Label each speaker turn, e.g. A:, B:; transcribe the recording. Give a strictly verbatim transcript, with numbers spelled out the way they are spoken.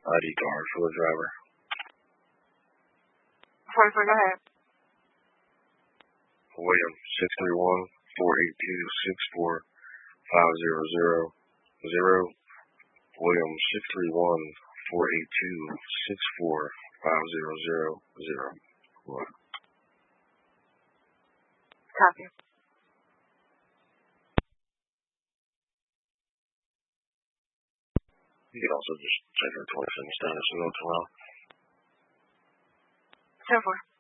A: I D card for the driver.
B: Sorry, sorry, go ahead.
A: William, six three one, four eight two, six four five zero zero zero. William, six three one, four eight two, six four five zero zero zero.
B: Copy.
A: You can also just check our twenty-seven status and go tomorrow.
B: ten four.